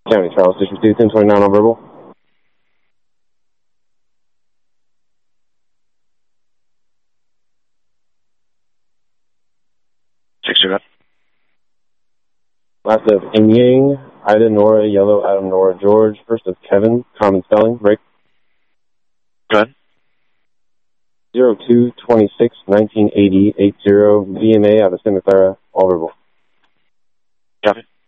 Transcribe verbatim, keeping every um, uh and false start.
County, Charles, District two, ten twenty-nine on verbal. Six, two, Last of Yang, Ida, Nora, Yellow, Adam, Nora, George. First of Kevin, common spelling, break. Go ahead. zero two twenty-six nineteen eighty eight zero V M A out of Santa Clara, all verbal. Copy.